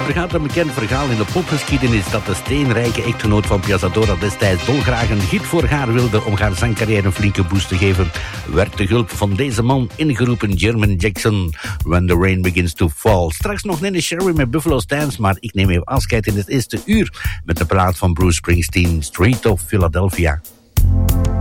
Er gaat een bekend verhaal in de popgeschiedenis dat de steenrijke echtgenoot van Piazza Dora destijds dolgraag een giet voor haar wilde om haar zangcarrière een flinke boost te geven. Werd de hulp van deze man ingeroepen, Jermaine Jackson, When the Rain Begins to Fall. Straks nog Nene Sherry met Buffalo Stance, maar ik neem even afscheid in het eerste uur met de plaat van Bruce Springsteen, Street of Philadelphia.